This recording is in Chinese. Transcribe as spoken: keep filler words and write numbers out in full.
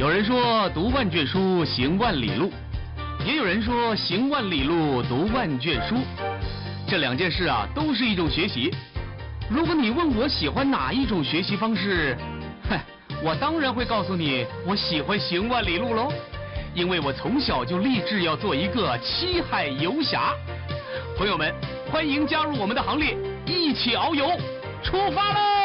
有人说读万卷书，行万里路，也有人说行万里路，读万卷书。这两件事啊，都是一种学习。如果你问我喜欢哪一种学习方式，哼，我当然会告诉你，我喜欢行万里路喽，因为我从小就立志要做一个七海游侠。朋友们，欢迎加入我们的行列，一起遨游，出发喽！